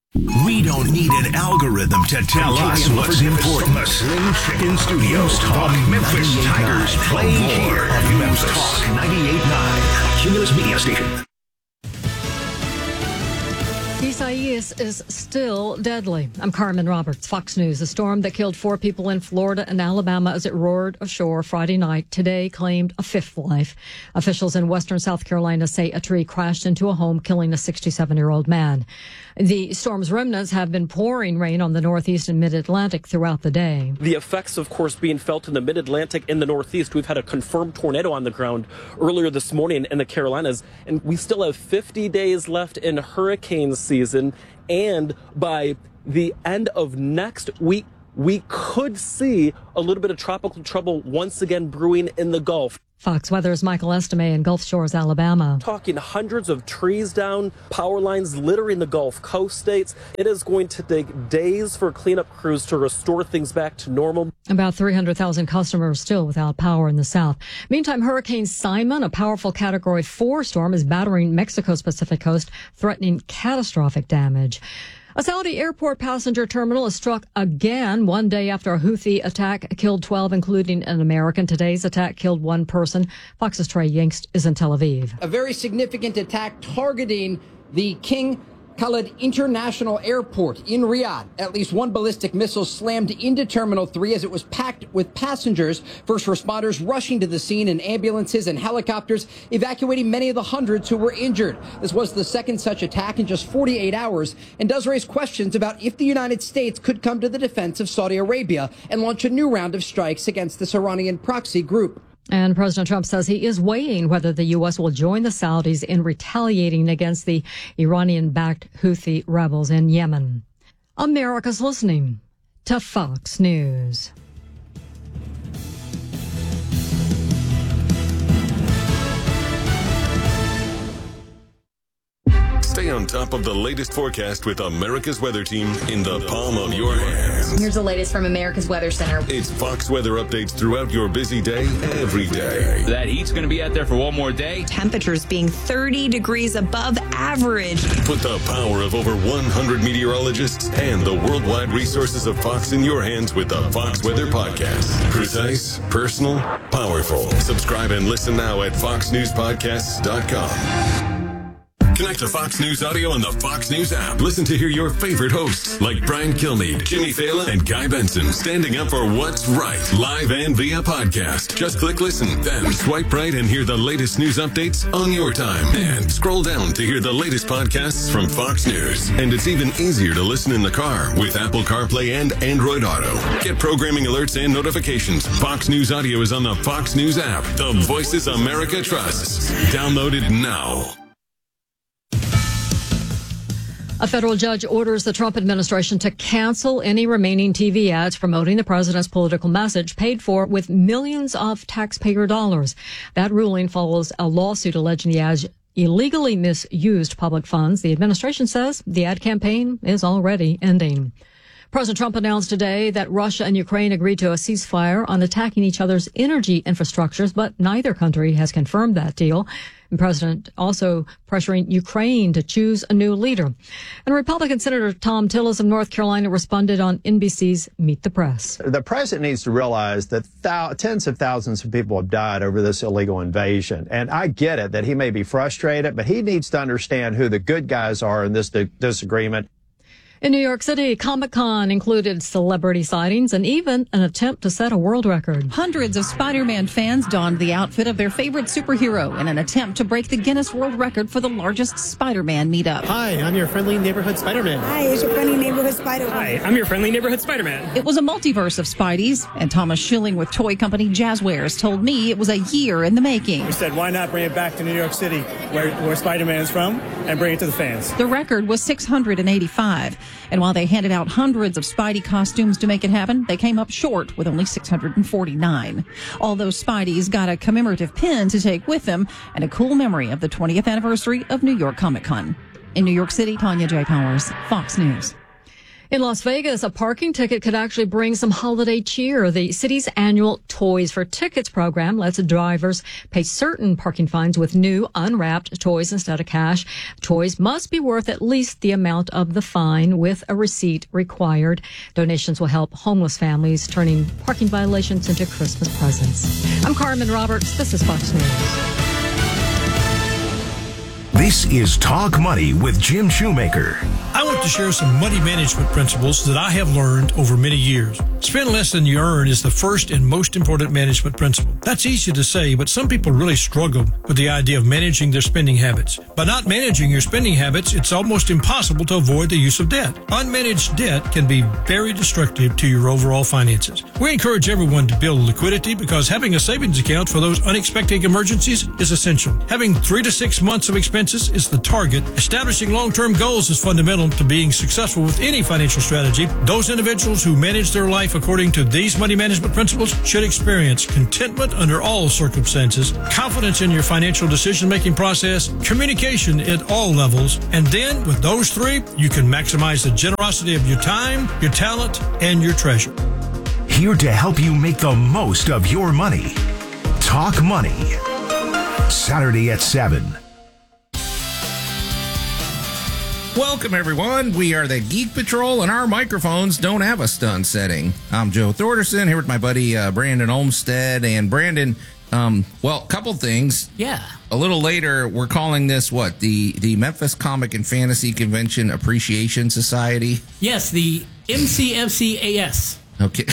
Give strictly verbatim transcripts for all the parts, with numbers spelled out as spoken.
We don't need an algorithm to tell us what's important. From the Slim Chicken Studios, Talk Memphis Tigers play here of Memphis Talk ninety-eight point nine, Cumulus Media Station. Isaias is still deadly. I'm Carmen Roberts, Fox News. A storm that killed four people in Florida and Alabama as it roared ashore Friday night today claimed a fifth life. Officials in western South Carolina say a tree crashed into a home, killing a sixty-seven-year-old man. The storm's remnants have been pouring rain on the Northeast and Mid-Atlantic throughout the day. The effects, of course, being felt in the Mid-Atlantic and the Northeast. We've had a confirmed tornado on the ground earlier this morning in the Carolinas, and we still have fifty days left in hurricane season. And by the end of next week, we could see a little bit of tropical trouble once again brewing in the Gulf. Fox Weather's Michael Estime in Gulf Shores, Alabama. Talking hundreds of trees down, power lines littering the Gulf Coast states. It is going to take days for cleanup crews to restore things back to normal. About three hundred thousand customers still without power in the south. Meantime, Hurricane Simon, a powerful Category four storm, is battering Mexico's Pacific coast, threatening catastrophic damage. A Saudi airport passenger terminal is struck again one day after a Houthi attack killed twelve, including an American. Today's attack killed one person. Fox's Trey Yingst is in Tel Aviv. A very significant attack targeting the King Khalid International Airport in Riyadh. At least one ballistic missile slammed into Terminal three as it was packed with passengers. First responders rushing to the scene and ambulances and helicopters evacuating many of the hundreds who were injured. This was the second such attack in just forty-eight hours and does raise questions about if the United States could come to the defense of Saudi Arabia and launch a new round of strikes against this Iranian proxy group. And President Trump says he is weighing whether the U S will join the Saudis in retaliating against the Iranian-backed Houthi rebels in Yemen. America's listening to Fox News. Stay on top of the latest forecast with America's Weather Team in the palm of your hands. Here's the latest from America's Weather Center. It's Fox weather updates throughout your busy day, every day. That heat's going to be out there for one more day. Temperatures being thirty degrees above average. Put the power of over one hundred meteorologists and the worldwide resources of Fox in your hands with the Fox Weather Podcast. Precise, personal, powerful. Subscribe and listen now at fox news podcasts dot com. Connect to Fox News Audio on the Fox News app. Listen to hear your favorite hosts like Brian Kilmeade, Jimmy Fallon, and Guy Benson standing up for what's right, live and via podcast. Just click listen, then swipe right and hear the latest news updates on your time. And scroll down to hear the latest podcasts from Fox News. And it's even easier to listen in the car with Apple CarPlay and Android Auto. Get programming alerts and notifications. Fox News Audio is on the Fox News app. The voices America trusts. Download it now. A federal judge orders the Trump administration to cancel any remaining T V ads promoting the president's political message paid for with millions of taxpayer dollars. That ruling follows a lawsuit alleging the ads illegally misused public funds. The administration says the ad campaign is already ending. President Trump announced today that Russia and Ukraine agreed to a ceasefire on attacking each other's energy infrastructures, but neither country has confirmed that deal. The president also pressuring Ukraine to choose a new leader. And Republican Senator Tom Tillis of North Carolina responded on N B C's Meet the Press. The president needs to realize that thou- tens of thousands of people have died over this illegal invasion. And I get it that he may be frustrated, but he needs to understand who the good guys are in this di- disagreement. In New York City, Comic-Con included celebrity sightings and even an attempt to set a world record. Hundreds of Spider-Man fans donned the outfit of their favorite superhero in an attempt to break the Guinness World Record for the largest Spider-Man meetup. Hi, I'm your friendly neighborhood Spider-Man. Hi, it's your friendly neighborhood Spider-Man. Hi, I'm your friendly neighborhood Spider-Man. It was a multiverse of Spideys, and Thomas Schilling with toy company Jazzwares told me it was a year in the making. We said, why not bring it back to New York City, where, where Spider-Man is from, and bring it to the fans. The record was six hundred eighty-five. And while they handed out hundreds of Spidey costumes to make it happen, they came up short with only six hundred forty-nine. All those Spideys got a commemorative pin to take with them and a cool memory of the twentieth anniversary of New York Comic Con. In New York City, Tanya J. Powers, Fox News. In Las Vegas, a parking ticket could actually bring some holiday cheer. The city's annual Toys for Tickets program lets drivers pay certain parking fines with new unwrapped toys instead of cash. Toys must be worth at least the amount of the fine, with a receipt required. Donations will help homeless families, turning parking violations into Christmas presents. I'm Carmen Roberts. This is Fox News. This is Talk Money with Jim Shoemaker. I want to share some money management principles that I have learned over many years. Spend less than you earn is the first and most important management principle. That's easy to say, but some people really struggle with the idea of managing their spending habits. By not managing your spending habits, it's almost impossible to avoid the use of debt. Unmanaged debt can be very destructive to your overall finances. We encourage everyone to build liquidity because having a savings account for those unexpected emergencies is essential. Having three to six months of expenses is the target. Establishing long-term goals is fundamental to being successful with any financial strategy. Those individuals who manage their life according to these money management principles should experience contentment under all circumstances, confidence in your financial decision-making process, communication at all levels, and then with those three, you can maximize the generosity of your time, your talent, and your treasure. Here to help you make the most of your money. Talk Money. Saturday at seven. Welcome, everyone. We are the Geek Patrol, and our microphones don't have a stun setting. I'm Joe Thorderson, here with my buddy uh, Brandon Olmstead. And Brandon, um, well, a couple things. Yeah. A little later, we're calling this, what, the, the Memphis Comic and Fantasy Convention Appreciation Society? Yes, the M C F C A S. Okay.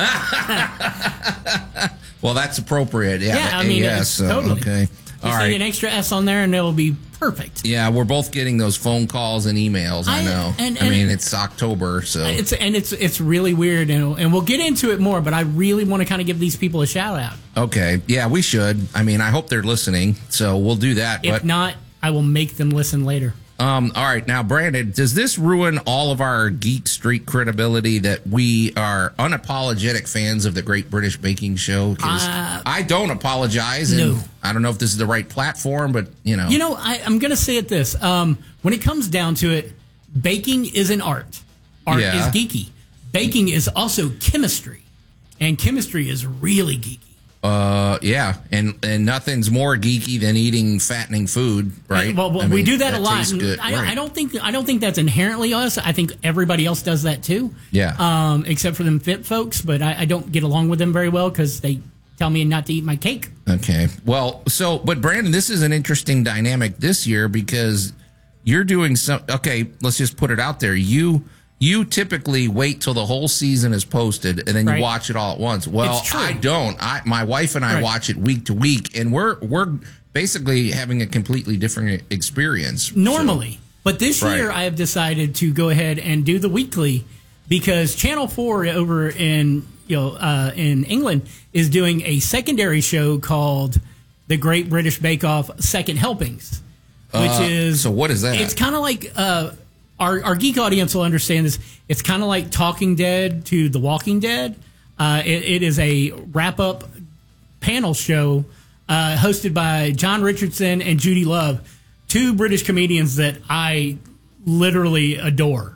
Well, that's appropriate. Yeah, yeah I mean, A S, so, totally. Okay. All right. An extra S on there, and it'll be perfect. Yeah, we're both getting those phone calls and emails. I, I know. And, and I mean, it's October, so it's and it's it's really weird, and and we'll get into it more. But I really want to kind of give these people a shout out. Okay, yeah, we should. I mean, I hope they're listening, so we'll do that. If but, not, I will make them listen later. Um. All right, now, Brandon, does this ruin all of our Geek Street credibility that we are unapologetic fans of the Great British Baking Show? Because uh, I don't apologize, and no. I don't know if this is the right platform, but you know, you know, I, I'm going to say it this: um, when it comes down to it, baking is an art. Art yeah. is geeky. Baking is also chemistry, and chemistry is really geeky. Uh, yeah, and and nothing's more geeky than eating fattening food, right? Well, well I mean, we do that, that a lot. Good, I, right. I don't think I don't think that's inherently us. I think everybody else does that too. Yeah. Um, except for them fit folks, but I, I don't get along with them very well because they tell me not to eat my cake. Okay. Well, so but Brandon, this is an interesting dynamic this year because you're doing some. Okay, let's just put it out there. You. You typically wait till the whole season is posted and then you right. watch it all at once. Well, I don't. I, my wife and I right. watch it week to week, and we're we're basically having a completely different experience. Normally. So. But this right. year I have decided to go ahead and do the weekly because Channel four over in you know uh, in England is doing a secondary show called The Great British Bake Off Second Helpings, which uh, is so what is that? It's kind of like uh, our our geek audience will understand this. It's kind of like Talking Dead to The Walking Dead. Uh, it, it is a wrap up panel show uh, hosted by John Richardson and Judy Love, two British comedians that I literally adore.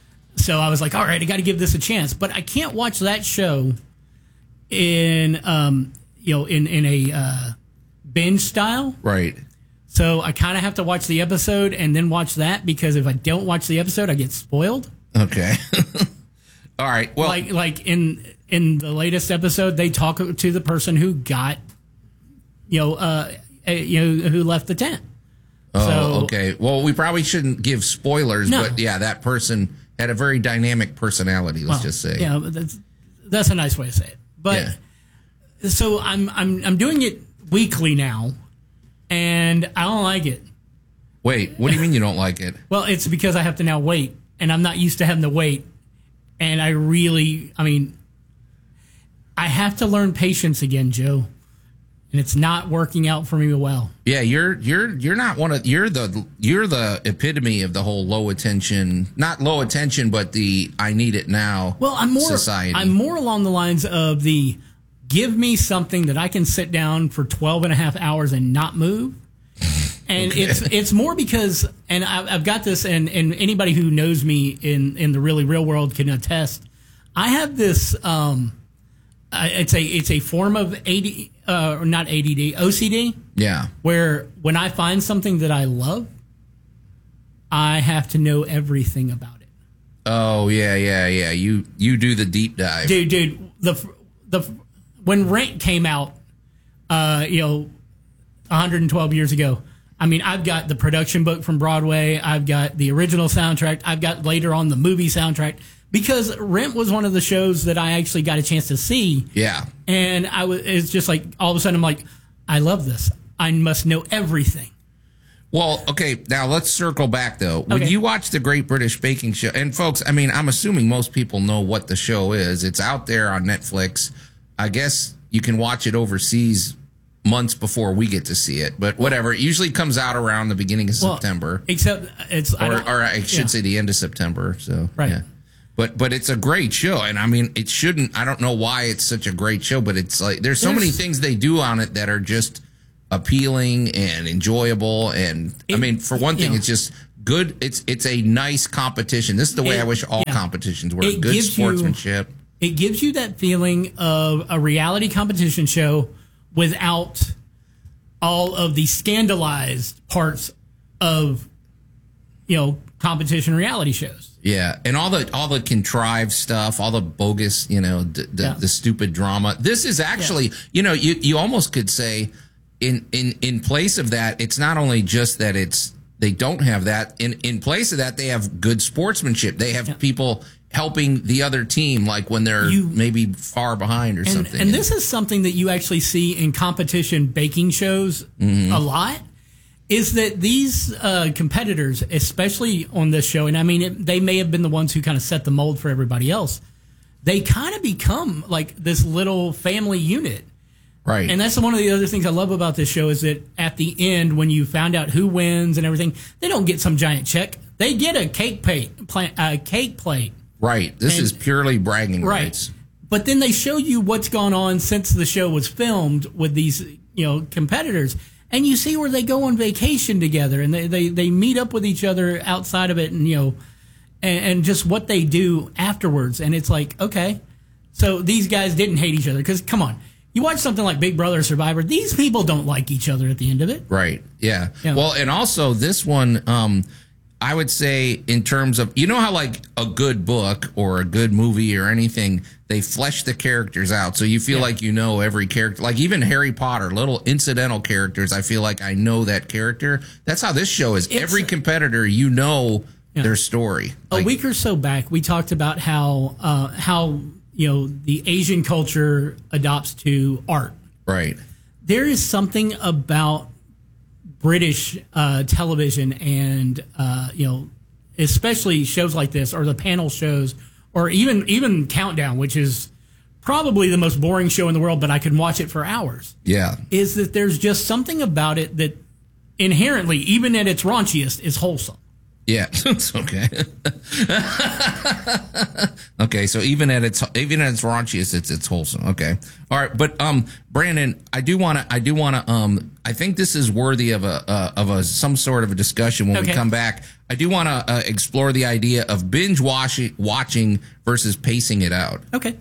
So I was like, all right, I got to give this a chance. But I can't watch that show in um, you know in in a uh, binge style, right? So I kind of have to watch the episode and then watch that because if I don't watch the episode, I get spoiled. Okay. All right. Well, like like in in the latest episode, they talk to the person who got, you know, uh, you know, who left the tent. Oh, so, okay. Well, we probably shouldn't give spoilers, no. but yeah, that person had a very dynamic personality. Let's well, just say. Yeah, that's that's a nice way to say it. But yeah. so I'm I'm I'm doing it weekly now. And I don't like it. Wait, what do you mean you don't like it? Well, it's because I have to now wait, and I'm not used to having to wait. And I really, I mean, I have to learn patience again, Joe. And it's not working out for me well. Yeah, you're you're you're not one of you're the you're the epitome of the whole low attention, not low attention, but the I need it now. Well, I'm more society. I'm more along the lines of the give me something that I can sit down for twelve and a half hours and not move And Okay. it's it's more because, and I've, I've got this, and, and anybody who knows me in, in the really real world can attest. I have this. Um, uh, it's a it's a form of A D, uh, or not A D D, O C D. Yeah. Where when I find something that I love, I have to know everything about it. Oh yeah, yeah, yeah. You you do the deep dive, dude. Dude, the the when Rent came out, uh, you know, one hundred twelve years ago. I mean, I've got the production book from Broadway. I've got the original soundtrack. I've got later on the movie soundtrack because Rent was one of the shows that I actually got a chance to see. Yeah. And I was, it's just like all of a sudden I'm like, I love this. I must know everything. Well, okay, now let's circle back though. When Okay. you watch the Great British Baking Show, and folks, I mean, I'm assuming most people know what the show is. It's out there on Netflix. I guess you can watch it overseas months before we get to see it, but whatever. It usually comes out around the beginning of Well, September. Except it's, I Or, don't- or I should yeah. say the end of September. So, Right. yeah. But but it's a great show, and I mean, it shouldn't. I don't know why it's such a great show, but it's like there's so There's- many things they do on it that are just appealing and enjoyable. And I mean, for one thing, you know, it's just good. It's it's a nice competition. This is the way It- I wish all yeah. competitions were. It Good gives you- sportsmanship. It gives you that feeling of a reality competition show without all of the scandalized parts of, you know, competition reality shows. Yeah, and all the all the contrived stuff, all the bogus, you know, d- the, Yeah. the stupid drama. This is actually, you know, you you almost could say, in in in place of that, it's not only just that it's they don't have that. In in place of that, they have good sportsmanship. They have people helping the other team, like when they're You- maybe far behind or And, something. and this is something that you actually see in competition baking shows Mhm. a lot. Is that these uh, competitors, especially on this show, and I mean, it, they may have been the ones who kind of set the mold for everybody else. They kind of become like this little family unit. Right. And that's one of the other things I love about this show is that at the end, when you found out who wins and everything, they don't get some giant check. They get a cake plate, pla- a cake plate. Right. This And- is purely bragging Right. rights. But then they show you what's gone on since the show was filmed with these, you know, competitors. And you see where they go on vacation together and they, they, they meet up with each other outside of it and, you know, and, and just what they do afterwards. And it's like, okay, so these guys didn't hate each other because, come on, you watch something like Big Brother or Survivor, these people don't like each other at the end of it. Right. Yeah. Yeah. Well, and also this one, um, I would say in terms of, you know how like a good book or a good movie or anything, they flesh the characters out. So you feel like you know every character, like even Harry Potter, little incidental characters. I feel like I know that character. That's how this show is. It's- every competitor, you know their story. A week or so back, we talked about how, uh, how, you know, the Asian culture adopts to art. Right. There is something about British uh, television and uh, you know, especially shows like this or the panel shows or even even Countdown, which is probably the most boring show in the world, but I can watch it for hours. Yeah. Is that there's just something about it that inherently, even at its raunchiest, is wholesome. Yeah, it's okay. Okay, so even at its even at its raunchiest, it's it's wholesome. Okay, all right, but um, Brandon, I do want to I do want to um, I think this is worthy of a uh, of a some sort of a discussion when Okay. we come back. I do want to uh, explore the idea of binge watching watching versus pacing it out. Okay.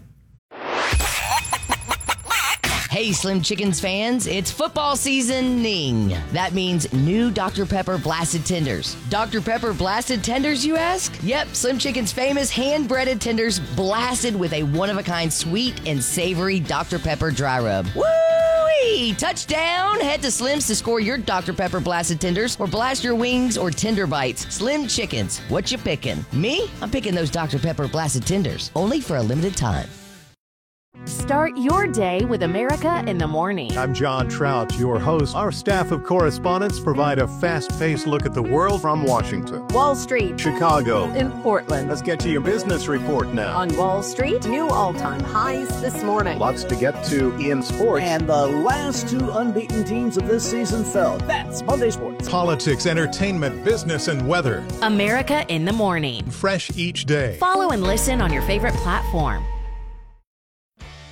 Hey, Slim Chickens fans, it's football seasoning. That means new Doctor Pepper Blasted Tenders. Doctor Pepper Blasted Tenders, you ask? Yep, Slim Chicken's famous hand-breaded tenders blasted with a one-of-a-kind sweet and savory Doctor Pepper dry rub. Woo-wee! Touchdown! Head to Slim's to score your Doctor Pepper Blasted Tenders or blast your wings or tender bites. Slim Chickens, what you picking? Me? I'm picking those Doctor Pepper Blasted Tenders, only for a limited time. Start your day with America in the Morning. I'm John Trout, your host. Our staff of correspondents provide a fast-paced look at the world from Washington, Wall Street, Chicago, and Portland. Let's get to your business report now. On Wall Street, new all-time highs this morning. Lots to get to in sports. And the last two unbeaten teams of this season fell. That's Monday Sports. Politics, entertainment, business, and weather. America in the Morning. Fresh each day. Follow and listen on your favorite platform.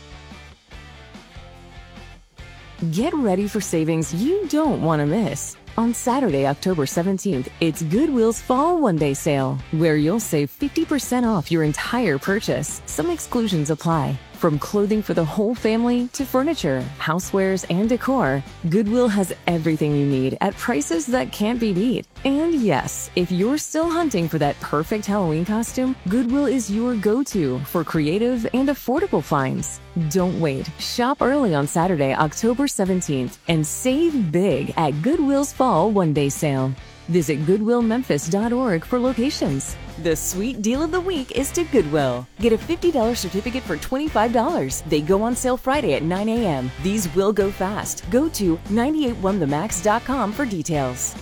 Get ready for savings you don't want to miss. On Saturday, October seventeenth, it's Goodwill's Fall One-Day Sale, where you'll save fifty percent off your entire purchase. Some exclusions apply. From clothing for the whole family to furniture, housewares, and decor, Goodwill has everything you need at prices that can't be beat. And yes, if you're still hunting for that perfect Halloween costume, Goodwill is your go-to for creative and affordable finds. Don't wait. Shop early on Saturday, October seventeenth, and save big at Goodwill's Fall One-Day Sale. Visit goodwill memphis dot org for locations. The sweet deal of the week is to Goodwill. Get a fifty dollars certificate for twenty-five dollars. They go on sale Friday at nine a.m. These will go fast. Go to nine eight one the max dot com for details.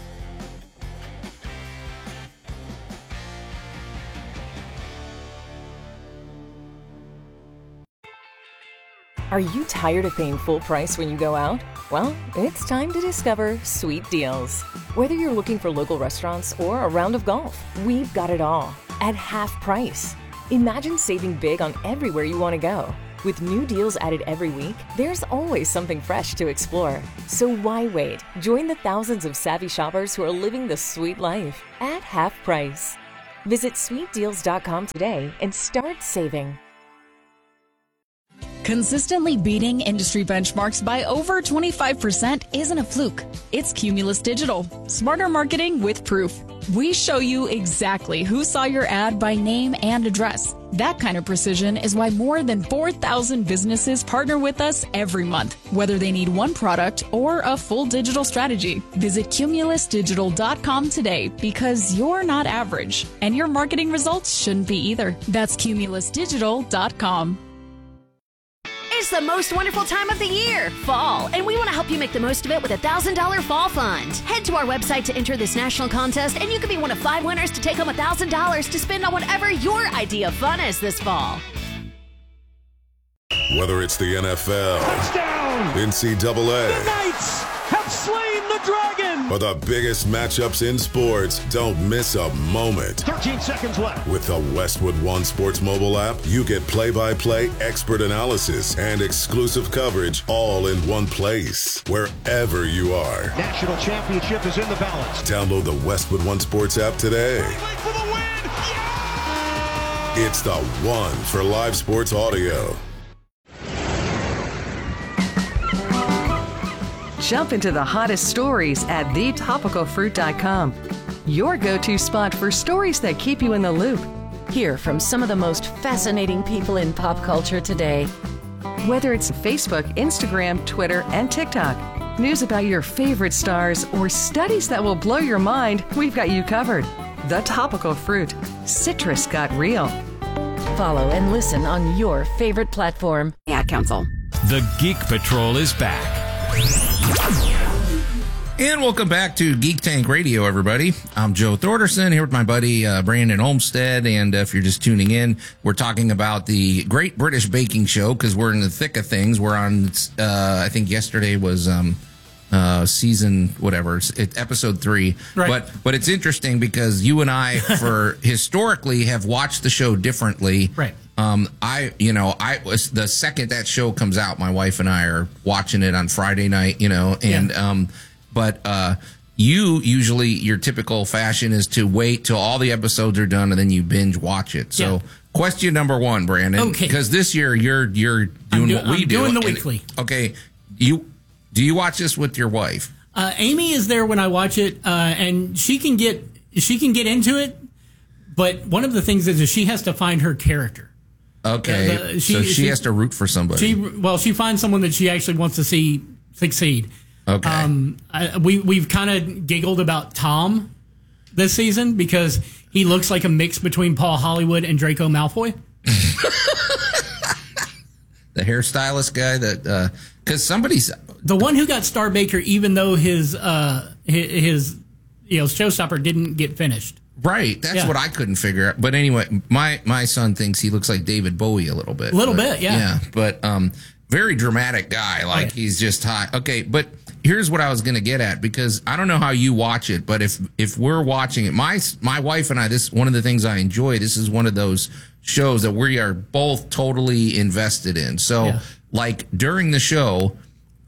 Are you tired of paying full price when you go out? Well, it's time to discover Sweet Deals. Whether you're looking for local restaurants or a round of golf, we've got it all at half price. Imagine saving big on everywhere you want to go. With new deals added every week, there's always something fresh to explore. So why wait? Join the thousands of savvy shoppers who are living the sweet life at half price. Visit sweet deals dot com today and start saving. Consistently beating industry benchmarks by over twenty-five percent isn't a fluke. It's Cumulus Digital. Smarter marketing with proof. We show you exactly who saw your ad by name and address. That kind of precision is why more than four thousand businesses partner with us every month, whether they need one product or a full digital strategy. Visit cumulus digital dot com today because you're not average, and your marketing results shouldn't be either. That's cumulus digital dot com. It's the most wonderful time of the year, fall, and we want to help you make the most of it with a one thousand dollars Fall Fund. Head to our website to enter this national contest, and you could be one of five winners to take home one thousand dollars to spend on whatever your idea of fun is this fall. Whether it's the N F L, touchdown, N C double A, the Knights have slain the dragon, or the biggest matchups in sports, don't miss a moment. thirteen seconds left. With the Westwood One Sports mobile app, you get play-by-play expert analysis and exclusive coverage all in one place, wherever you are. National championship is in the balance. Download the Westwood One Sports app today. For the win. Yeah! It's the one for live sports audio. Jump into the hottest stories at the topical fruit dot com. Your go-to spot for stories that keep you in the loop. Hear from some of the most fascinating people in pop culture today. Whether it's Facebook, Instagram, Twitter, and TikTok, news about your favorite stars, or studies that will blow your mind, we've got you covered. The Topical Fruit. Citrus got real. Follow and listen on your favorite platform. Ad Council. The Geek Patrol is back. And welcome back to Geek Tank Radio, everybody. I'm Joe Thorderson here with my buddy uh, Brandon Olmstead. And uh, if you're just tuning in, we're talking about the Great British Baking Show because we're in the thick of things. We're on, uh, I think yesterday was um, uh, season whatever, it's, it's episode three. Right. But but it's interesting because you and I, for historically, have watched the show differently. Right. Um, I, you know, I was the second that show comes out, my wife and I are watching it on Friday night, you know, and, yeah. um, but, uh, you usually, your typical fashion is to wait till all the episodes are done and then you binge watch it. So, yeah. Question number one, Brandon. Okay. Because this year you're, you're doing do, what we I'm do. doing the and, weekly. Okay. You, do you watch this with your wife? Uh, Amy is there when I watch it, uh, and she can get, she can get into it. But one of the things is, is she has to find her character. Okay, the, the, she, so she, she has to root for somebody. She well, she finds someone that she actually wants to see succeed. Okay, um, I, we we've kind of giggled about Tom this season because he looks like a mix between Paul Hollywood and Draco Malfoy. The hairstylist guy that because uh, somebody's the one who got Star Baker, even though his uh, his, his you know Showstopper didn't get finished. Right, that's yeah. what I couldn't figure out. But anyway, my, my son thinks he looks like David Bowie a little bit. A little but, bit, yeah. Yeah, but um, very dramatic guy. Like, oh, yeah. He's just hot. Okay, but here's what I was going to get at, because I don't know how you watch it, but if if we're watching it, my my wife and I, this one of the things I enjoy, this is one of those shows that we are both totally invested in. So, yeah. like, during the show,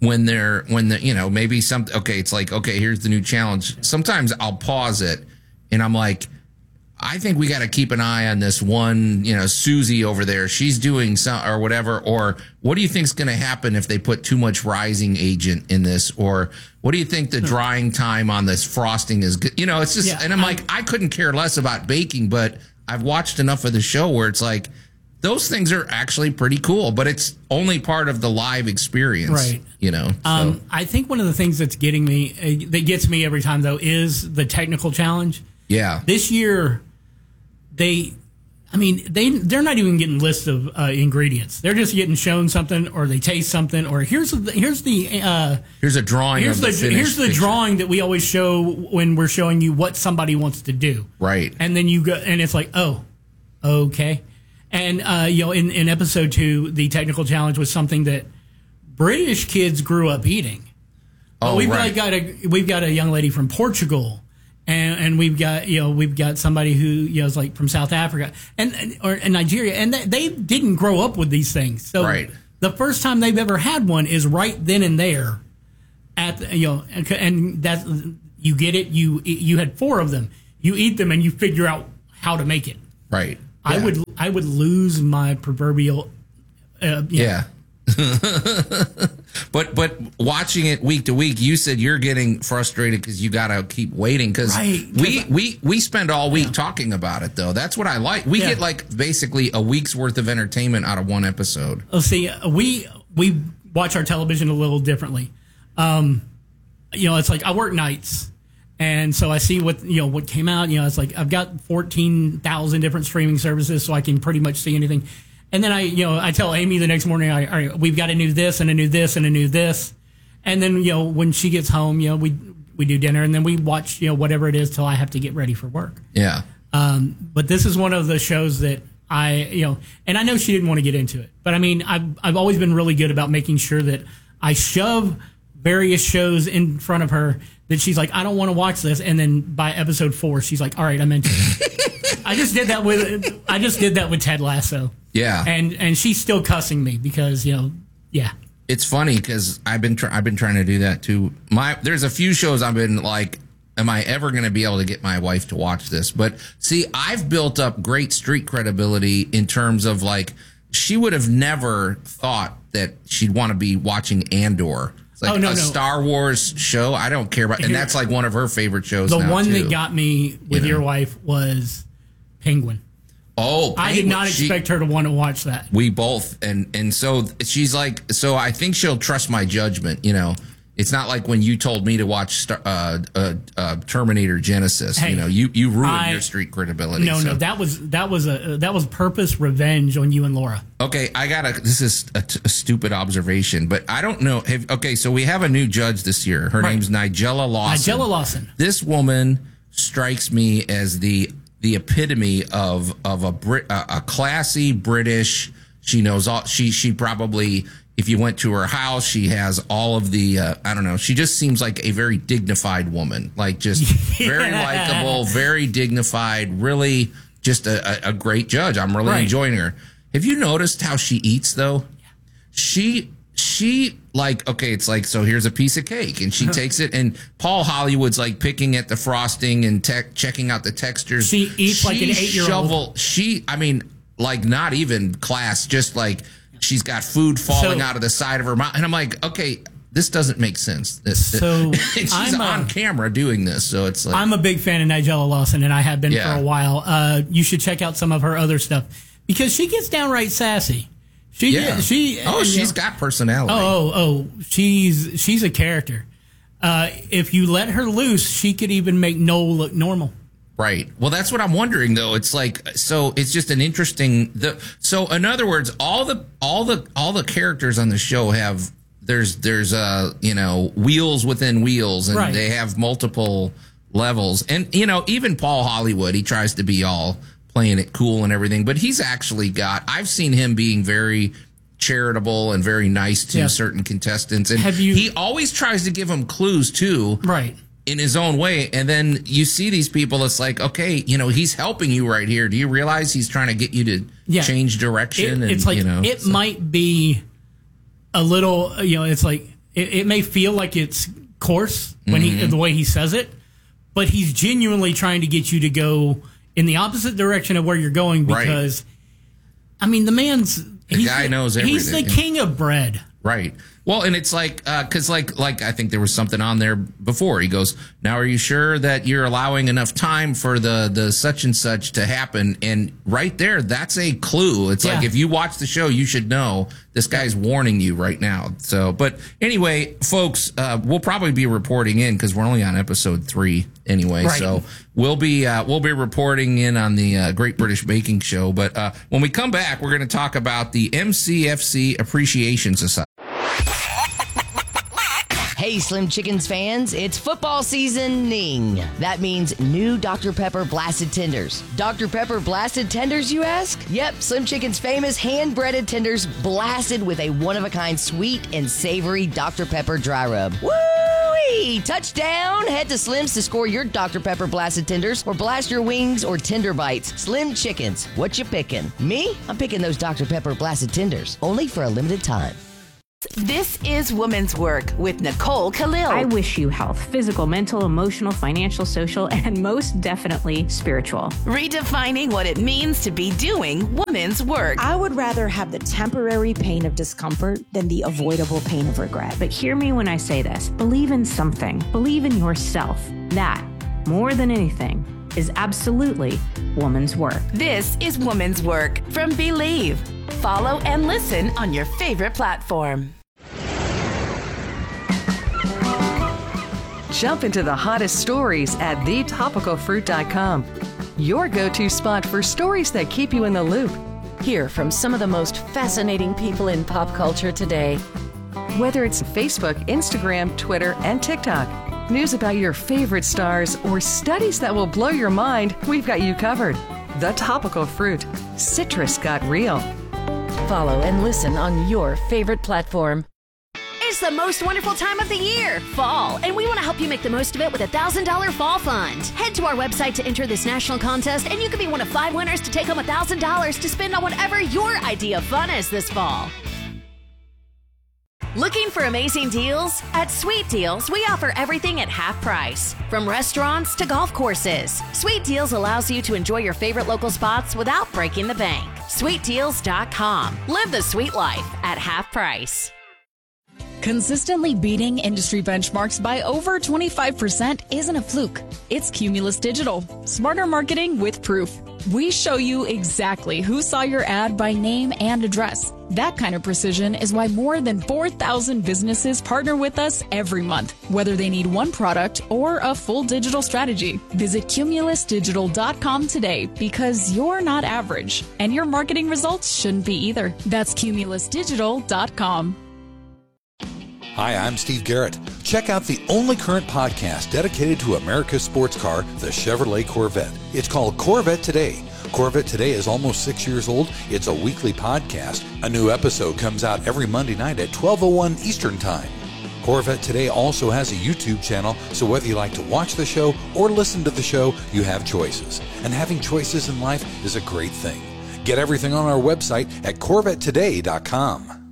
when they're when the you know maybe some okay it's like okay here's the new challenge. Sometimes I'll pause it and I'm like, I think we got to keep an eye on this one, you know, Susie over there. She's doing some or whatever. Or what do you think's going to happen if they put too much rising agent in this? Or what do you think the drying time on this frosting is good? You know, it's just, Yeah, and I'm like, I couldn't care less about baking, but I've watched enough of the show where it's like, those things are actually pretty cool, but it's only part of the live experience, Right. You know, Um, so. I think one of the things that's getting me, uh, that gets me every time though, is the technical challenge. Yeah. This year, they, I mean, they they're not even getting lists of uh, ingredients. They're just getting shown something, or they taste something, or here's the here's the uh, Here's a drawing. here's of the, the finished here's the picture. drawing that we always show when we're showing you what somebody wants to do. Right. And then you go, and it's like, oh, okay. And uh, you know, in, in episode two, the technical challenge was something that British kids grew up eating. But Oh, we've right. got a we've got a young lady from Portugal, and and we've got you know we've got somebody who you know is like from South Africa and, and or and Nigeria, and they, they didn't grow up with these things. So Right. the first time they've ever had one is right then and there. At the, you know, and, and that's you get it. You you had four of them. You eat them and you figure out how to make it. Right. I Yeah. would I would lose my proverbial. Uh, you know, Yeah. but but watching it week to week, you said you're getting frustrated because you got to keep waiting because Right. we, we we spend all week talking about it though. That's what I like. We Yeah. get like basically a week's worth of entertainment out of one episode. Let's see. uh, We we watch our television a little differently. Um, you know, it's like I work nights, and so I see what you know what came out. You know, it's like I've got fourteen thousand different streaming services, so I can pretty much see anything. And then I, you know, I tell Amy the next morning, I, all right, we've got a new this and a new this and a new this. And then, you know, when she gets home, you know, we we do dinner and then we watch, you know, whatever it is till I have to get ready for work. Yeah. Um, but this is one of the shows that I, you know, and I know she didn't want to get into it, but I mean, I've I've always been really good about making sure that I shove various shows in front of her that she's like, I don't want to watch this. And then by episode four, she's like, all right, I'm into it. I just did that with I just did that with Ted Lasso. Yeah. And and she's still cussing me because, you know, yeah. It's funny because I've been try- I've been trying to do that too. My there's a few shows I've been like, am I ever going to be able to get my wife to watch this? But see, I've built up great street credibility in terms of like, she would have never thought that she'd want to be watching Andor. It's like Oh, no, a no. Star Wars show. I don't care about, and Here- that's like one of her favorite shows. The now, one too. that got me with You know. your wife was Penguin. Oh, I did Penguin. not She- expect her to want to watch that. We both, and and so she's like, so I think she'll trust my judgment. You know, it's not like when you told me to watch Star, uh, uh, uh, Terminator Genesis. Hey, you know, you you ruined I- your street credibility. No, so. no, that was that was a that was purpose revenge on you and Laura. Okay, I got a. This is a, t- a stupid observation, but I don't know. Have, okay, so we have a new judge this year. Her Right. name's Nigella Lawson. Nigella Lawson. This woman strikes me as the the epitome of of a Brit, a, a classy British. She knows all. She she probably, if you went to her house, she has all of the. Uh, I don't know. She just seems like a very dignified woman. Like just very Yeah. likable, very dignified. Really, just a, a, a great judge. I'm really Right. enjoying her. Have you noticed how she eats though? She she like okay, it's like so here's a piece of cake and she takes it and Paul Hollywood's like picking at the frosting and te- checking out the textures. She eats like an eight-year-old. shovel- She I mean like not even class, just like she's got food falling So- out of the side of her mouth and I'm like, okay, this doesn't make sense. This, So, and she's I'm, uh, on camera doing this, so it's like I'm a big fan of Nigella Lawson, and I have been Yeah. for a while. Uh, you should check out some of her other stuff because she gets downright sassy. She yeah. she oh, you she's know- got personality. Oh, oh, oh, she's she's a character. Uh, if you let her loose, she could even make Noel look normal. Right. Well, that's what I'm wondering though. It's like so it's just an interesting the so in other words, all the all the all the characters on the show have there's there's uh you know wheels within wheels and Right. they have multiple levels. And you know, even Paul Hollywood, he tries to be all playing it cool and everything, but he's actually got I've seen him being very charitable and very nice to Yeah. certain contestants and Have you- he always tries to give them clues too. Right. In his own way. And then you see these people, it's like, okay, you know, he's helping you right here. Do you realize he's trying to get you to Yeah. change direction? It- and, it's like you know, it so- might be a little, you know, it's like it, it may feel like it's coarse when Mm-hmm. he the way he says it, but he's genuinely trying to get you to go in the opposite direction of where you're going because, right. I mean, the man's the he's guy the, knows everything. He's the king of bread. Right. Well, and it's like, because uh, like, like I think there was something on there before. He goes, now, are you sure that you're allowing enough time for the, the such and such to happen? And right there, that's a clue. It's Yeah. like, if you watch the show, you should know this guy's warning you right now. So, but anyway, folks, uh, we'll probably be reporting in because we're only on episode three anyway. Right. So we'll be, uh, we'll be reporting in on the uh, Great British Baking Show. But uh, when we come back, we're going to talk about the M C F C Appreciation Society. Hey, Slim Chickens fans, it's football seasoning. That means new Doctor Pepper Blasted Tenders. Doctor Pepper Blasted Tenders, you ask? Yep, Slim Chickens' famous hand-breaded tenders blasted with a one-of-a-kind sweet and savory Doctor Pepper dry rub. Woo-wee! Touchdown! Head to Slim's to score your Doctor Pepper Blasted Tenders or blast your wings or tender bites. Slim Chickens, what you picking? Me? I'm picking those Doctor Pepper Blasted Tenders, only for a limited time. This is Woman's Work with Nicole Khalil. I wish you health, physical, mental, emotional, financial, social, and most definitely spiritual. Redefining what it means to be doing woman's work. I would rather have the temporary pain of discomfort than the avoidable pain of regret. But hear me when I say this. Believe in something. Believe in yourself. That, more than anything, is absolutely woman's work. This is Woman's Work from Believe. Follow and listen on your favorite platform. Jump into the hottest stories at the topical fruit dot com. Your go-to spot for stories that keep you in the loop. Hear from some of the most fascinating people in pop culture today. Whether it's Facebook, Instagram, Twitter, and TikTok, news about your favorite stars, or studies that will blow your mind, we've got you covered. The Topical Fruit. Citrus got real. Follow and listen on your favorite platform. It's the most wonderful time of the year, fall, and we want to help you make the most of it with a one thousand dollars fall fund. Head to our website to enter this national contest, and you could be one of five winners to take home one thousand dollars to spend on whatever your idea of fun is this fall. Looking for amazing deals? At Sweet Deals, we offer everything at half price. From restaurants to golf courses, Sweet Deals allows you to enjoy your favorite local spots without breaking the bank. sweet deals dot com. Live the sweet life at half price. Consistently beating industry benchmarks by over twenty-five percent isn't a fluke. It's Cumulus Digital. Smarter marketing with proof. We show you exactly who saw your ad by name and address. That kind of precision is why more than four thousand businesses partner with us every month, whether they need one product or a full digital strategy. Visit cumulus digital dot com today because you're not average, and your marketing results shouldn't be either. That's cumulus digital dot com. Hi, I'm Steve Garrett. Check out the only current podcast dedicated to America's sports car, the Chevrolet Corvette. It's called Corvette Today. Corvette Today is almost six years old. It's a weekly podcast. A new episode comes out every Monday night at twelve oh one Eastern Time. Corvette Today also has a YouTube channel, so whether you like to watch the show or listen to the show, you have choices. And having choices in life is a great thing. Get everything on our website at corvette today dot com.